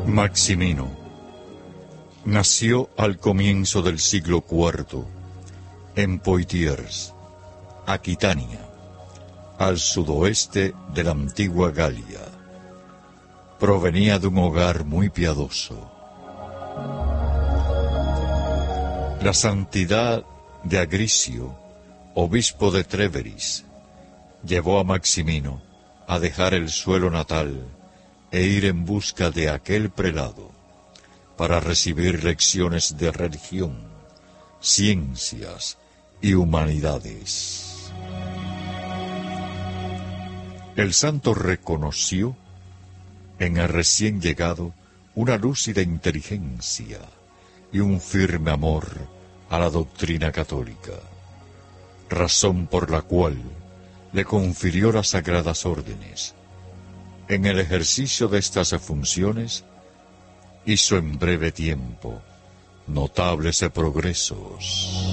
Maximino nació al comienzo del siglo IV en Poitiers, Aquitania, al sudoeste de la antigua Galia. Provenía de un hogar muy piadoso. La santidad de Agricio, obispo de Tréveris, llevó a Maximino a dejar el suelo natal e ir en busca de aquel prelado para recibir lecciones de religión, ciencias y humanidades. El santo reconoció en el recién llegado una lúcida inteligencia y un firme amor a la doctrina católica, razón por la cual le confirió las sagradas órdenes. En el ejercicio de estas funciones hizo en breve tiempo notables progresos.